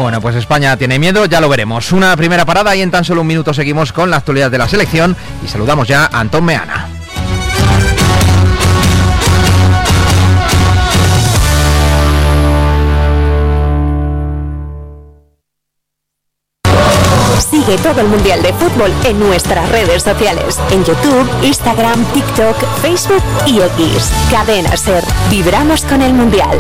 Bueno, pues España tiene miedo, ya lo veremos. Una primera parada y en tan solo un minuto seguimos con la actualidad de la selección y saludamos ya a Antón Meana. Sigue todo el Mundial de Fútbol en nuestras redes sociales, en YouTube, Instagram, TikTok, Facebook y X. Cadena SER. Vibramos con el Mundial.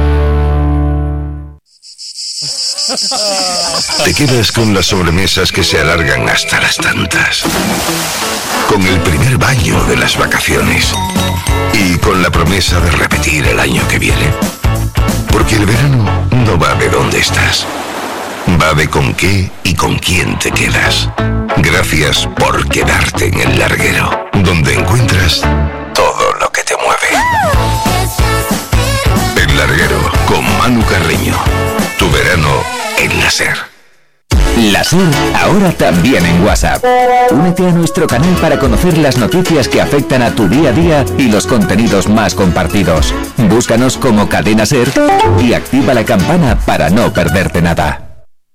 Te quedas con las sobremesas que se alargan hasta las tantas, con el primer baño de las vacaciones y con la promesa de repetir el año que viene. Porque el verano no va de dónde estás, va de con qué y con quién te quedas. Gracias por quedarte en El Larguero, donde encuentras todo lo que te mueve. El Larguero con Manu Carreño. Tu verano en la SER. La SER ahora también en WhatsApp. Únete a nuestro canal para conocer las noticias que afectan a tu día a día y los contenidos más compartidos. Búscanos como Cadena SER y activa la campana para no perderte nada.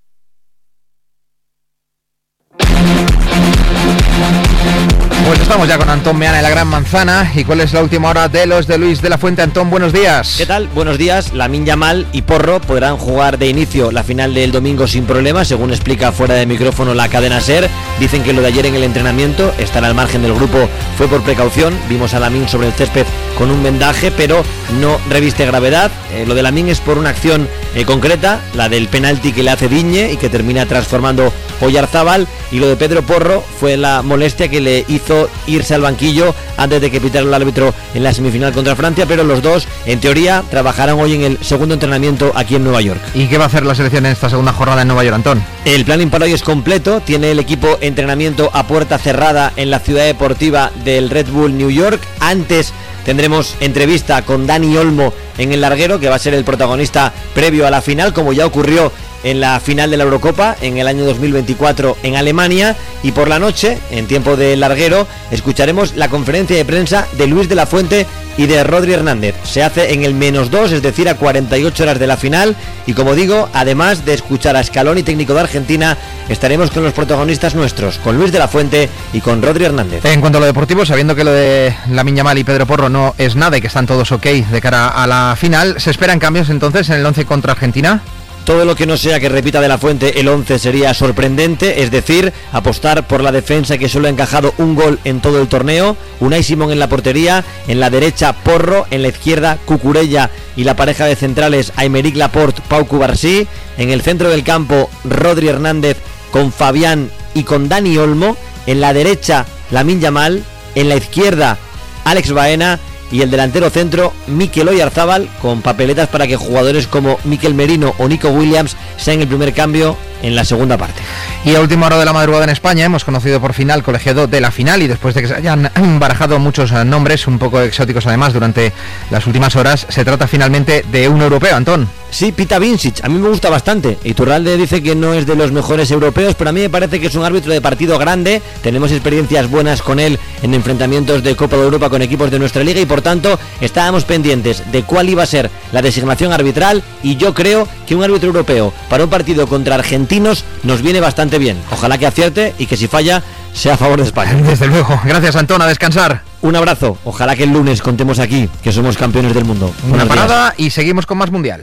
Pues estamos ya con Antón Meana en la Gran Manzana. ¿Y cuál es la última hora de los de Luis de la Fuente? Antón, buenos días. ¿Qué tal? Buenos días. Lamine Yamal y Porro podrán jugar de inicio la final del domingo sin problemas, según explica fuera de micrófono la cadena SER. Dicen que lo de ayer en el entrenamiento, estar al margen del grupo, fue por precaución. Vimos a Lamine sobre el césped con un vendaje, pero no reviste gravedad. Lo de Lamine es por una acción concreta, la del penalti que le hace Digne y que termina transformando Oyarzábal. Y lo de Pedro Porro fue la molestia que le hizo irse al banquillo antes de que pitara el árbitro en la semifinal contra Francia, pero los dos, en teoría, trabajarán hoy en el segundo entrenamiento aquí en Nueva York. ¿Y qué va a hacer la selección en esta segunda jornada en Nueva York, Antón? El planning para hoy es completo. Tiene el equipo entrenamiento a puerta cerrada en la ciudad deportiva del Red Bull New York. Antes tendremos entrevista con Dani Olmo en El Larguero, que va a ser el protagonista previo a la final, como ya ocurrió en la final de la Eurocopa en el año 2024 en Alemania. Y por la noche, en tiempo de Larguero, escucharemos la conferencia de prensa de Luis de la Fuente y de Rodri Hernández. Se hace en el -2, es decir, a 48 horas de la final. Y como digo, además de escuchar a Scaloni, técnico de Argentina, estaremos con los protagonistas nuestros, con Luis de la Fuente y con Rodri Hernández. En cuanto a lo deportivo, sabiendo que lo de Lamine Yamal y Pedro Porro no es nada y que están todos ok de cara a la final, ¿se esperan cambios entonces en el 11 contra Argentina? Todo lo que no sea que repita de la Fuente el 11 sería sorprendente, es decir, apostar por la defensa que solo ha encajado un gol en todo el torneo. Unai Simón en la portería, en la derecha Porro, en la izquierda Cucurella y la pareja de centrales Aymeric Laporte, Pau Cubarsí. En el centro del campo Rodri Hernández con Fabián y con Dani Olmo. En la derecha Lamine Yamal, en la izquierda Alex Baena. Y el delantero centro, Mikel Oyarzábal, con papeletas para que jugadores como Mikel Merino o Nico Williams sean el primer cambio en la segunda parte. Y a última hora de la madrugada en España hemos conocido por fin al colegiado de la final, y después de que se hayan barajado muchos nombres un poco exóticos además durante las últimas horas, se trata finalmente de un europeo, Antón. Sí, Pita Vincic, a mí me gusta bastante. Iturralde dice que no es de los mejores europeos, pero a mí me parece que es un árbitro de partido grande. Tenemos experiencias buenas con él en enfrentamientos de Copa de Europa con equipos de nuestra liga y por tanto estábamos pendientes de cuál iba a ser la designación arbitral, y yo creo que un árbitro europeo para un partido contra argentinos nos viene bastante bien. Ojalá que acierte y que si falla sea a favor de España. Desde luego. Gracias, Antón, a descansar. Un abrazo. Ojalá que el lunes contemos aquí que somos campeones del mundo. Una parada y seguimos con más Mundial.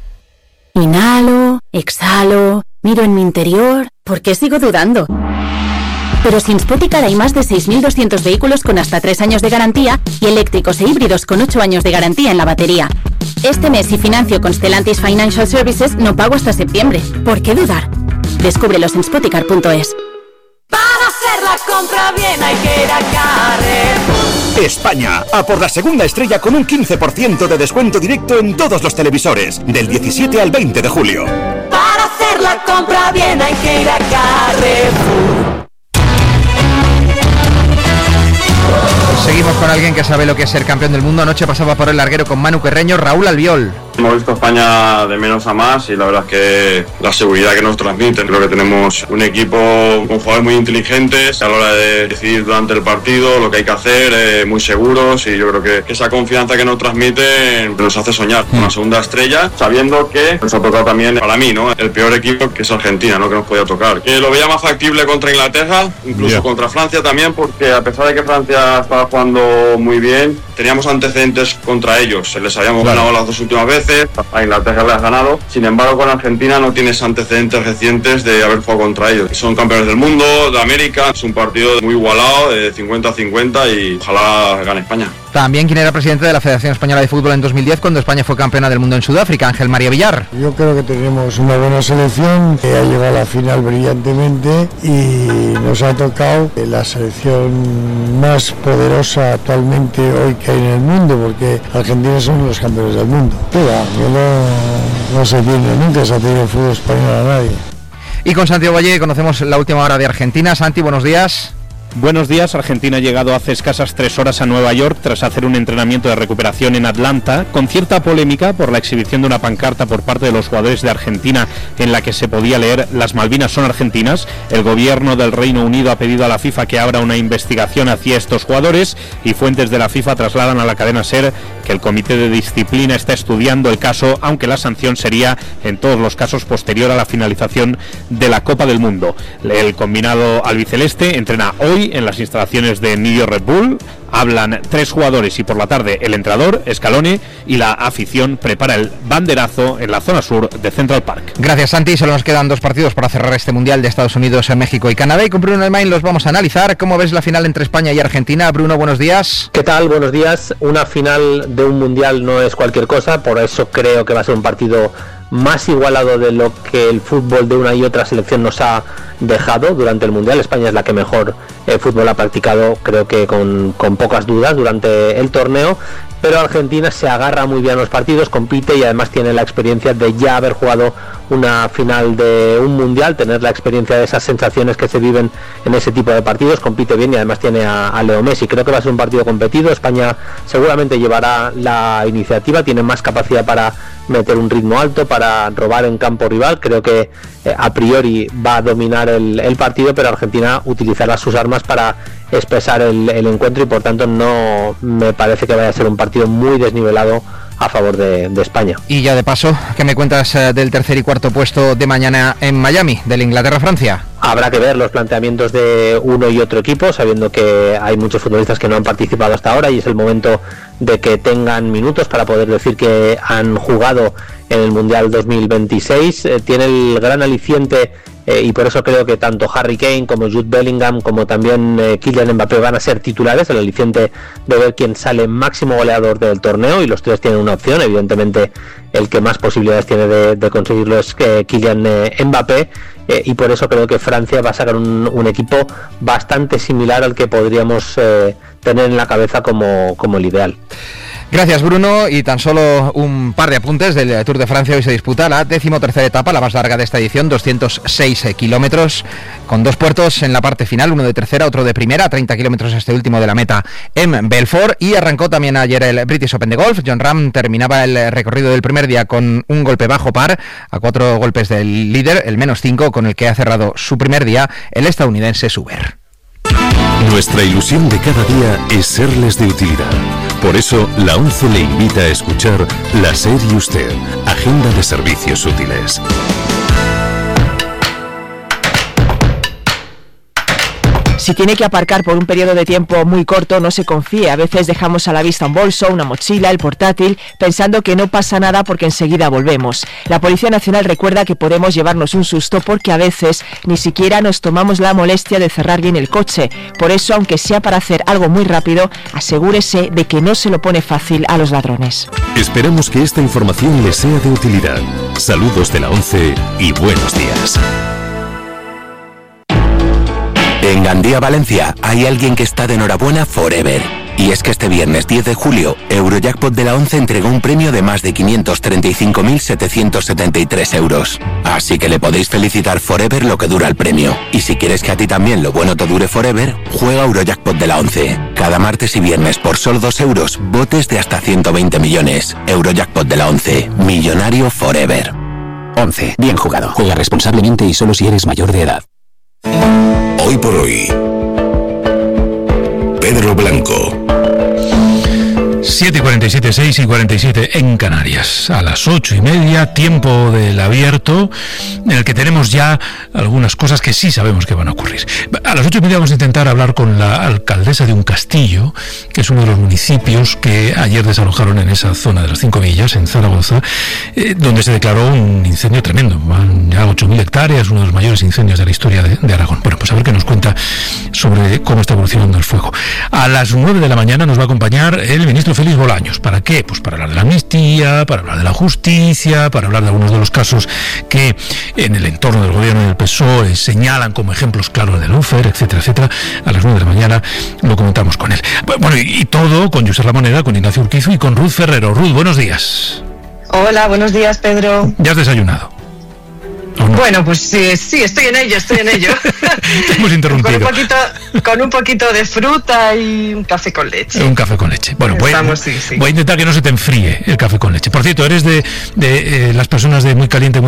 Inhalo, exhalo, miro en mi interior. ¿Por qué sigo dudando? Pero sin Spoticar hay más de 6.200 vehículos con hasta 3 años de garantía y eléctricos e híbridos con 8 años de garantía en la batería. Este mes, si financio con Stellantis Financial Services, no pago hasta septiembre. ¿Por qué dudar? Descúbrelos en Spoticar.es. Para hacer la compra bien hay que ir a Carrefour. España, a por la segunda estrella con un 15% de descuento directo en todos los televisores, del 17 al 20 de julio. Para hacer la compra bien hay que ir a Carrefour. Seguimos con alguien que sabe lo que es ser campeón del mundo. Anoche pasaba por El Larguero con Manu Carreño, Raúl Albiol. Hemos visto a España de menos a más y la verdad es que la seguridad que nos transmiten, creo que tenemos un equipo con jugadores muy inteligentes a la hora de decidir durante el partido lo que hay que hacer, muy seguros, y yo creo que esa confianza que nos transmiten nos hace soñar con la segunda estrella, sabiendo que nos ha tocado también, para mí, ¿no?, el peor equipo, que es Argentina, ¿no?, que nos podía tocar. Que lo veía más factible contra Inglaterra, incluso contra Francia también, porque a pesar de que Francia estaba jugando muy bien, teníamos antecedentes contra ellos. Les habíamos ganado las 2 últimas veces, a Inglaterra les has ganado. Sin embargo, con Argentina no tienes antecedentes recientes de haber jugado contra ellos. Son campeones del mundo, de América. Es un partido muy igualado, de 50-50, y ojalá gane España. También quien era presidente de la Federación Española de Fútbol en 2010, cuando España fue campeona del mundo en Sudáfrica, Ángel María Villar. Yo creo que tenemos una buena selección, que ha llegado a la final brillantemente, y nos ha tocado la selección más poderosa actualmente hoy que hay en el mundo, porque Argentina son los campeones del mundo. Yo no se tiene, nunca se ha tenido el fútbol español a nadie. Y con Santiago Valle conocemos la última hora de Argentina. Santi, buenos días. Buenos días. Argentina ha llegado hace escasas 3 horas a Nueva York tras hacer un entrenamiento de recuperación en Atlanta, con cierta polémica por la exhibición de una pancarta por parte de los jugadores de Argentina en la que se podía leer "Las Malvinas son argentinas". El gobierno del Reino Unido ha pedido a la FIFA que abra una investigación hacia estos jugadores, y fuentes de la FIFA trasladan a la cadena SER que el Comité de Disciplina está estudiando el caso, aunque la sanción sería en todos los casos posterior a la finalización de la Copa del Mundo. El combinado albiceleste entrena hoy en las instalaciones de New York Red Bull. Hablan 3 jugadores y por la tarde el entrenador, Scaloni, y la afición prepara el banderazo en la zona sur de Central Park. Gracias, Santi. Solo nos quedan 2 partidos para cerrar este Mundial de Estados Unidos, México y Canadá, y con Bruno Elmain los vamos a analizar. ¿Cómo ves la final entre España y Argentina? Bruno, buenos días. ¿Qué tal? Buenos días. Una final de un Mundial no es cualquier cosa, por eso creo que va a ser un partido más igualado de lo que el fútbol de una y otra selección nos ha dejado durante el Mundial. España es la que mejor fútbol ha practicado, creo que con pocas dudas, durante el torneo, pero Argentina se agarra muy bien a los partidos, compite y además tiene la experiencia de ya haber jugado una final de un Mundial, tener la experiencia de esas sensaciones que se viven en ese tipo de partidos, compite bien y además tiene a Leo Messi. Creo que va a ser un partido competido. España seguramente llevará la iniciativa, tiene más capacidad para meter un ritmo alto, para robar en campo rival. Creo que a priori va a dominar el partido, pero Argentina utilizará sus armas para espesar el encuentro, y por tanto no me parece que vaya a ser un partido muy desnivelado a favor de España. Y ya de paso, ¿qué me cuentas del tercer y cuarto puesto de mañana en Miami, del Inglaterra-Francia? Habrá que ver los planteamientos de uno y otro equipo, sabiendo que hay muchos futbolistas que no han participado hasta ahora, y es el momento de que tengan minutos para poder decir que han jugado en el Mundial 2026. Tiene el gran aliciente, y por eso creo que tanto Harry Kane como Jude Bellingham como también Kylian Mbappé van a ser titulares, el aliciente de ver quién sale máximo goleador del torneo, y los 3 tienen una opción. Evidentemente el que más posibilidades tiene de conseguirlo es Kylian Mbappé, y por eso creo que Francia va a sacar un equipo bastante similar al que podríamos tener en la cabeza como el ideal. Gracias, Bruno, y tan solo un par de apuntes del Tour de Francia. Hoy se disputa la 13ª etapa, la más larga de esta edición, 206 kilómetros, con 2 puertos en la parte final, uno de tercera, otro de primera, 30 kilómetros este último de la meta en Belfort, y arrancó también ayer el British Open de golf. Jon Rahm terminaba el recorrido del primer día con un golpe bajo par, a 4 golpes del líder, el -5, con el que ha cerrado su primer día el estadounidense Suber. Nuestra ilusión de cada día es serles de utilidad. Por eso, la ONCE le invita a escuchar La SER y Usted, Agenda de Servicios Útiles. Si tiene que aparcar por un periodo de tiempo muy corto, no se confíe. A veces dejamos a la vista un bolso, una mochila, el portátil, pensando que no pasa nada porque enseguida volvemos. La Policía Nacional recuerda que podemos llevarnos un susto porque a veces ni siquiera nos tomamos la molestia de cerrar bien el coche. Por eso, aunque sea para hacer algo muy rápido, asegúrese de que no se lo pone fácil a los ladrones. Esperamos que esta información les sea de utilidad. Saludos de la ONCE y buenos días. En Gandía, Valencia, hay alguien que está de enhorabuena forever. Y es que este viernes 10 de julio, Eurojackpot de la 11 entregó un premio de más de 535.773 euros. Así que le podéis felicitar forever lo que dura el premio. Y si quieres que a ti también lo bueno te dure forever, juega Eurojackpot de la 11. Cada martes y viernes por solo 2 euros, botes de hasta 120 millones. Eurojackpot de la 11. Millonario forever. 11. Bien jugado. Juega responsablemente y solo si eres mayor de edad. Hoy por hoy, Pedro Blanco. 7:47, 6:47 en Canarias. A las 8:30, tiempo del abierto, en el que tenemos ya algunas cosas que sí sabemos que van a ocurrir. A las 8:30 vamos a intentar hablar con la alcaldesa de Uncastillo, que es uno de los municipios que ayer desalojaron en esa zona de las 5 Villas, en Zaragoza, donde se declaró un incendio tremendo. Van ya 8.000 hectáreas, uno de los mayores incendios de la historia de Aragón. Bueno, pues a ver qué nos cuenta sobre cómo está evolucionando el fuego. A las 9 de la mañana nos va a acompañar el ministro Félix Bolaños. ¿Para qué? Pues para hablar de la amnistía, para hablar de la justicia, para hablar de algunos de los casos que en el entorno del gobierno del PSOE señalan como ejemplos claros de Lufer, etcétera, etcétera. A las 9 de la mañana lo comentamos con él. Bueno, y todo con Josep La Moneda, con Ignacio Urquizu y con Ruth Ferrero. Ruth, buenos días. Hola, buenos días, Pedro. ¿Ya has desayunado? No? Bueno, pues sí, estoy en ello. Te hemos interrumpido. Con un poquito de fruta y un café con leche. Un café con leche. Bueno, voy a intentar que no se te enfríe el café con leche. Por cierto, ¿eres de las personas de muy caliente,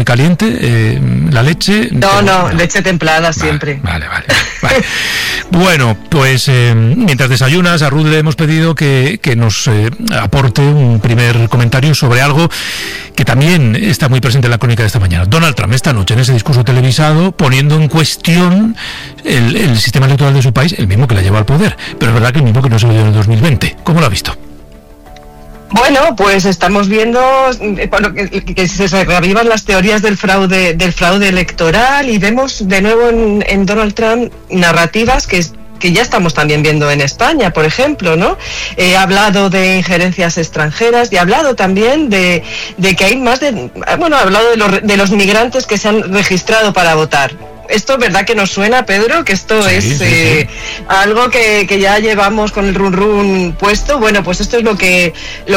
la leche? No, leche templada siempre. Vale. Bueno, pues mientras desayunas, a Ruth le hemos pedido que nos aporte un primer comentario sobre algo que también está muy presente en la crónica de esta mañana. Donald Trump esta noche en ese discurso televisado poniendo en cuestión el sistema electoral de su país, el mismo que le llevó al poder, pero es verdad que el mismo que no se lo dio en el 2020. ¿Cómo lo ha visto? Bueno, pues estamos viendo que se reavivan las teorías del fraude electoral y vemos de nuevo en Donald Trump narrativas que ya estamos también viendo en España, por ejemplo, ¿no? Ha hablado de injerencias extranjeras y ha hablado también de que hay más ha hablado de los migrantes que se han registrado para votar. Esto, ¿verdad que nos suena, Pedro? Que esto es algo que ya llevamos con el run puesto. Bueno, pues esto es lo que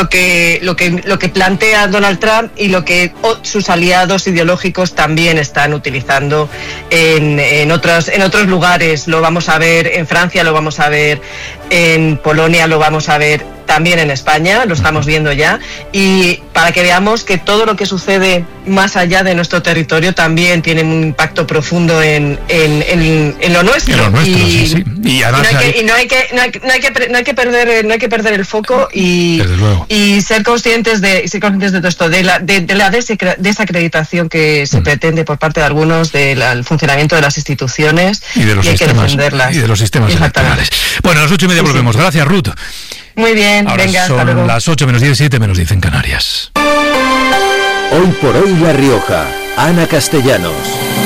plantea Donald Trump y lo que sus aliados ideológicos también están utilizando en otros lugares. Lo vamos a ver en Francia, lo vamos a ver en Polonia, lo vamos a ver también en España, lo estamos viendo ya, y para que veamos que todo lo que sucede más allá de nuestro territorio también tiene un impacto profundo en lo nuestro. Y además no hay que perder el foco y ser conscientes de todo esto, de la desacreditación que se pretende por parte de algunos del funcionamiento de las instituciones y de los sistemas electorales. Bueno, a las 8:30 volvemos. Gracias, Ruth. Muy bien, ahora venga, son hasta luego. Las 8:10, 7:10 en Canarias. Hoy por hoy La Rioja. Ana Castellanos.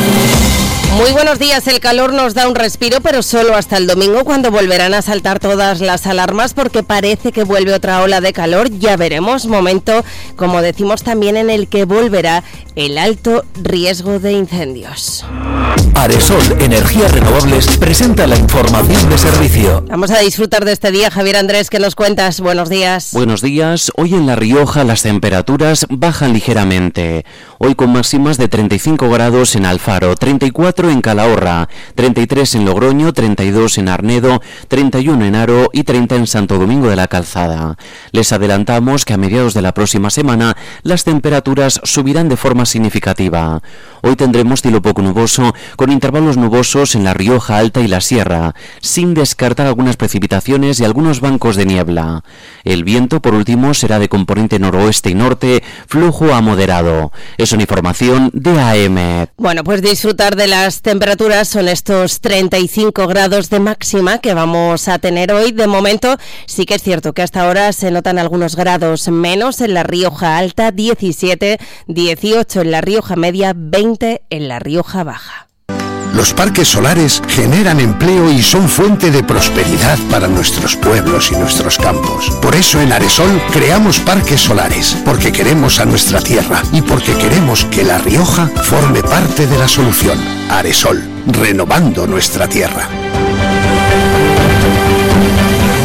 Muy buenos días. El calor nos da un respiro, pero solo hasta el domingo, cuando volverán a saltar todas las alarmas, porque parece que vuelve otra ola de calor. Ya veremos. Momento, como decimos, también en el que volverá el alto riesgo de incendios. Aresol Energías Renovables presenta la información de servicio. Vamos a disfrutar de este día. Javier Andrés, ¿qué nos cuentas? Buenos días. Buenos días. Hoy en La Rioja las temperaturas bajan ligeramente. Hoy con máximas de 35 grados en Alfaro, 34 en Calahorra, 33 en Logroño, 32 en Arnedo, 31 en Haro y 30 en Santo Domingo de la Calzada. Les adelantamos que a mediados de la próxima semana las temperaturas subirán de forma significativa. Hoy tendremos cielo poco nuboso, con intervalos nubosos en La Rioja Alta y la Sierra, sin descartar algunas precipitaciones y algunos bancos de niebla. El viento, por último, será de componente noroeste y norte, flujo a moderado. Es una información de AEMET. Bueno, pues disfrutar de las temperaturas son estos 35 grados de máxima que vamos a tener hoy. De momento, sí que es cierto que hasta ahora se notan algunos grados menos en La Rioja Alta, 17, 18 en La Rioja Media, 20 en La Rioja Baja. Los parques solares generan empleo y son fuente de prosperidad para nuestros pueblos y nuestros campos. Por eso en Aresol creamos parques solares, porque queremos a nuestra tierra y porque queremos que La Rioja forme parte de la solución. Aresol, renovando nuestra tierra.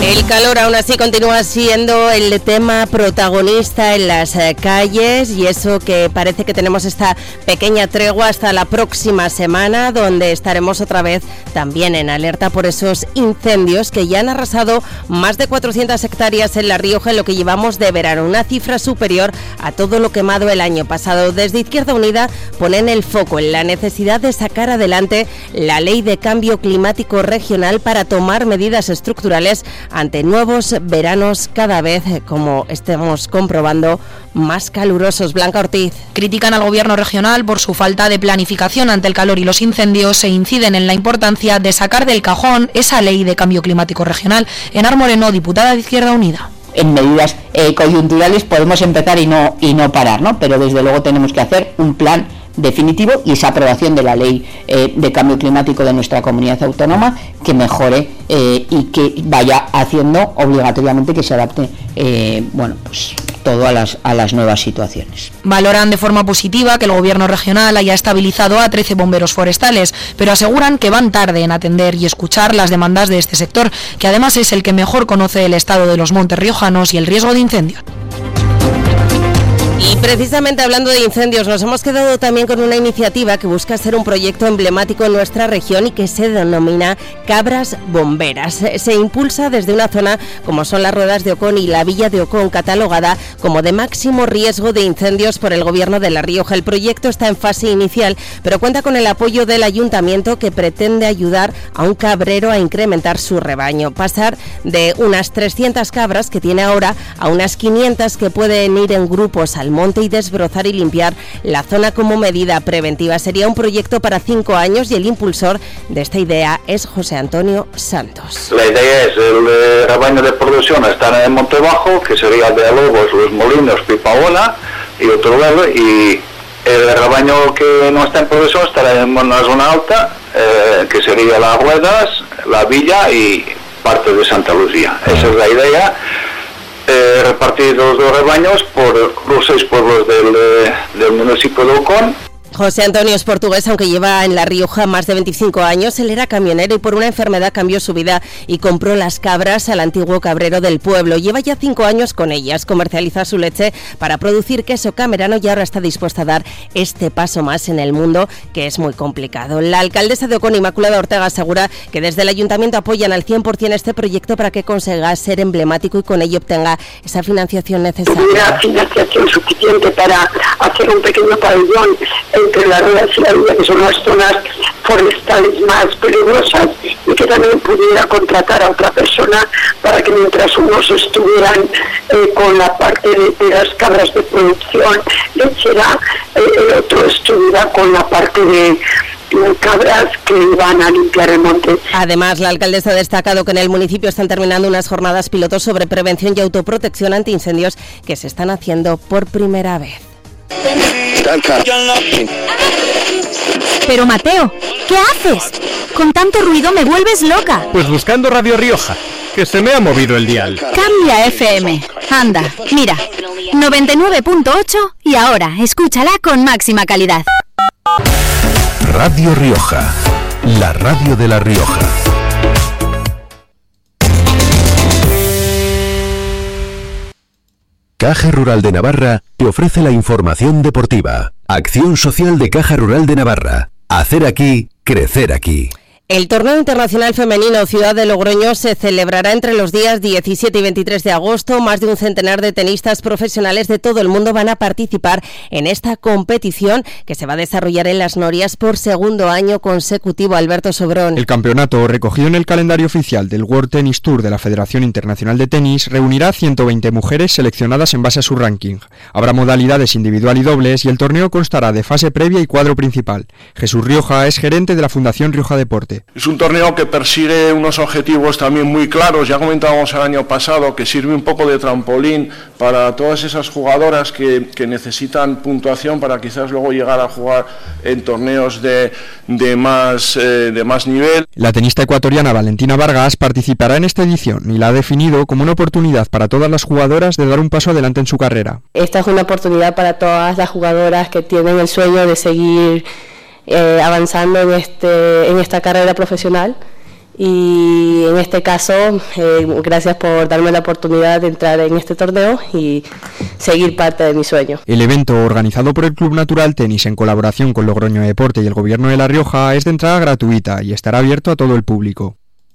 El calor aún así continúa siendo el tema protagonista en las calles, y eso que parece que tenemos esta pequeña tregua hasta la próxima semana, donde estaremos otra vez también en alerta por esos incendios que ya han arrasado más de 400 hectáreas en La Rioja en lo que llevamos de verano, una cifra superior a todo lo quemado el año pasado. Desde Izquierda Unida ponen el foco en la necesidad de sacar adelante la Ley de Cambio Climático Regional para tomar medidas estructurales ante nuevos veranos cada vez, como estamos comprobando, más calurosos. Blanca Ortiz. Critican al gobierno regional por su falta de planificación ante el calor y los incendios e inciden en la importancia de sacar del cajón esa Ley de Cambio Climático Regional. Enar Moreno, diputada de Izquierda Unida. En medidas coyunturales podemos empezar y no parar, ¿no? Pero desde luego tenemos que hacer un plan definitivo y esa aprobación de la Ley de Cambio Climático de nuestra comunidad autónoma que mejore y que vaya haciendo obligatoriamente que se adapte todo a las nuevas situaciones. Valoran de forma positiva que el gobierno regional haya estabilizado a 13 bomberos forestales, pero aseguran que van tarde en atender y escuchar las demandas de este sector, que además es el que mejor conoce el estado de los montes riojanos y el riesgo de incendios. Y precisamente hablando de incendios, nos hemos quedado también con una iniciativa que busca ser un proyecto emblemático en nuestra región y que se denomina Cabras Bomberas. Se impulsa desde una zona como son las Ruedas de Ocón y la Villa de Ocón, catalogada como de máximo riesgo de incendios por el Gobierno de La Rioja. El proyecto está en fase inicial, pero cuenta con el apoyo del Ayuntamiento, que pretende ayudar a un cabrero a incrementar su rebaño, pasar de unas 300 cabras que tiene ahora a unas 500 que pueden ir en grupos al monte y desbrozar y limpiar la zona como medida preventiva. Sería un proyecto para 5 años y el impulsor de esta idea es José Antonio Santos. La idea es el rebaño de producción está en el Monte Bajo, que sería el de Lobos, Los Molinos, Pipaona y otro lado, y el rebaño que no está en producción estará en una zona alta, que sería las Ruedas, la Villa y parte de Santa Lucía. Esa es la idea. Repartidos los rebaños por los 6 pueblos del municipio de Ocón. José Antonio es portugués, aunque lleva en La Rioja más de 25 años. Él era camionero y por una enfermedad cambió su vida y compró las cabras al antiguo cabrero del pueblo. Lleva ya 5 años con ellas, comercializa su leche para producir queso camerano y ahora está dispuesta a dar este paso más en el mundo, que es muy complicado. La alcaldesa de Ocón, Inmaculada Ortega, asegura que desde el ayuntamiento apoyan al 100% este proyecto para que consiga ser emblemático y con ello obtenga esa financiación necesaria. Una financiación suficiente para hacer un pequeño pabellón entre las Ruedas y la Villa, que son las zonas forestales más peligrosas, y que también pudiera contratar a otra persona para que mientras unos estuvieran con la parte de las cabras de producción lechera, el otro estuviera con la parte de cabras que van a limpiar el monte. Además, la alcaldesa ha destacado que en el municipio están terminando unas jornadas pilotos sobre prevención y autoprotección ante incendios que se están haciendo por primera vez. Pero Mateo, ¿qué haces? Con tanto ruido me vuelves loca. Pues buscando Radio Rioja, que se me ha movido el dial. Cambia FM. Anda, mira, 99.8 y ahora escúchala con máxima calidad. Radio Rioja, la radio de La Rioja. Caja Rural de Navarra te ofrece la información deportiva. Acción social de Caja Rural de Navarra. Hacer aquí, crecer aquí. El torneo internacional femenino Ciudad de Logroño se celebrará entre los días 17 y 23 de agosto. Más de un centenar de tenistas profesionales de todo el mundo van a participar en esta competición que se va a desarrollar en Las Norias por segundo año consecutivo. Alberto Sobrón. El campeonato, recogido en el calendario oficial del World Tennis Tour de la Federación Internacional de Tenis, reunirá a 120 mujeres seleccionadas en base a su ranking. Habrá modalidades individual y dobles y el torneo constará de fase previa y cuadro principal. Jesús Rioja es gerente de la Fundación Rioja Deporte. Es un torneo que persigue unos objetivos también muy claros. Ya comentábamos el año pasado que sirve un poco de trampolín para todas esas jugadoras que necesitan puntuación para quizás luego llegar a jugar en torneos de más nivel. La tenista ecuatoriana Valentina Vargas participará en esta edición y la ha definido como una oportunidad para todas las jugadoras de dar un paso adelante en su carrera. Esta es una oportunidad para todas las jugadoras que tienen el sueño de seguir avanzando en esta carrera profesional, y en este caso gracias por darme la oportunidad de entrar en este torneo y seguir parte de mi sueño. El evento, organizado por el Club Natural Tenis en colaboración con Logroño Deporte y el Gobierno de La Rioja, es de entrada gratuita y estará abierto a todo el público.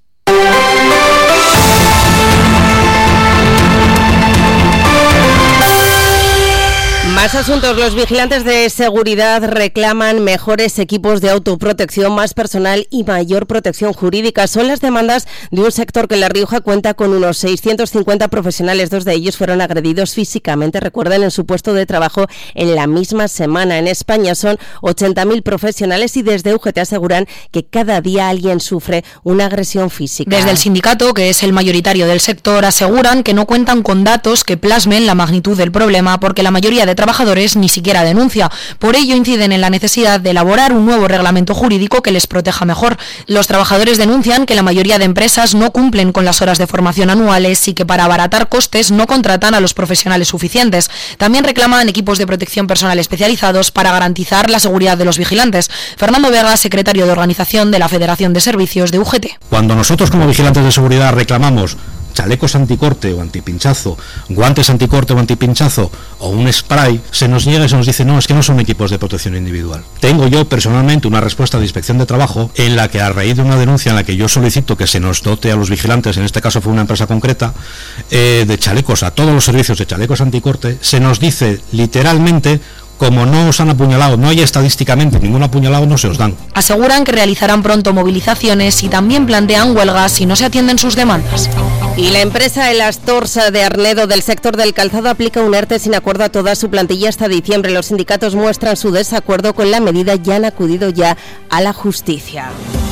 Más asuntos. Los vigilantes de seguridad reclaman mejores equipos de autoprotección, más personal y mayor protección jurídica. Son las demandas de un sector que en La Rioja cuenta con unos 650 profesionales. 2 de ellos fueron agredidos físicamente, recuerden, en su puesto de trabajo en la misma semana. En España son 80.000 profesionales y desde UGT aseguran que cada día alguien sufre una agresión física. Desde el sindicato, que es el mayoritario del sector, aseguran que no cuentan con datos que plasmen la magnitud del problema porque la mayoría de trabajadores ni siquiera denuncia. Por ello inciden en la necesidad de elaborar un nuevo reglamento jurídico que les proteja mejor. Los trabajadores denuncian que la mayoría de empresas no cumplen con las horas de formación anuales y que para abaratar costes no contratan a los profesionales suficientes. También reclaman equipos de protección personal especializados para garantizar la seguridad de los vigilantes. Fernando Vega, secretario de organización de la Federación de Servicios de UGT. Cuando nosotros como vigilantes de seguridad reclamamos chalecos anticorte o antipinchazo, guantes anticorte o antipinchazo o un spray, se nos niega y se nos dice no, es que no son equipos de protección individual. Tengo yo personalmente una respuesta de inspección de trabajo en la que, a raíz de una denuncia en la que yo solicito que se nos dote a los vigilantes, en este caso fue una empresa concreta, de chalecos, a todos los servicios de chalecos anticorte, se nos dice literalmente: como no os han apuñalado, no hay estadísticamente ningún apuñalado, no se os dan. Aseguran que realizarán pronto movilizaciones y también plantean huelgas si no se atienden sus demandas. Y la empresa Elastors de Arnedo del sector del calzado aplica un ERTE sin acuerdo a toda su plantilla hasta diciembre. Los sindicatos muestran su desacuerdo con la medida y han acudido ya a la justicia.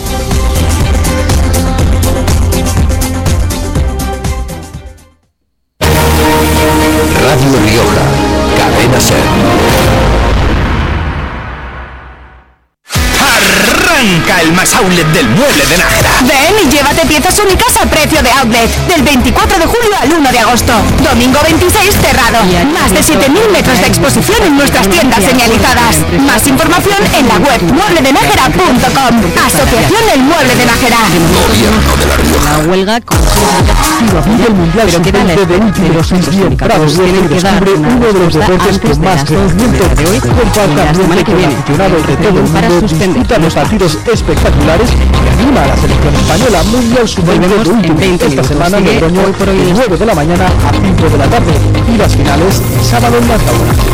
Radio Rioja, Cadena Ser. Arranca el más outlet del mueble de Nájera. Ven y llévate piezas únicas a precio de outlet. Del 24 de julio al 1 de agosto. Domingo 26 cerrado. Más de 7.000 metros de exposición en nuestras tiendas señalizadas. Más información en la web muebledenajera.com. Asociación El Mueble de Nájera. Gobierno de La Rioja. La huelga del mundial sub-20 de últimos Prados tienen que dar uno de los deportes con más crecimiento de hoy la semana que viene aficionados de todo el mundo disfrutan los partidos espectaculares y anima a la selección española mundial sub-20 esta semana en Logroño, de 9 de la mañana a 5 de la tarde y las finales sábado en Barcelona.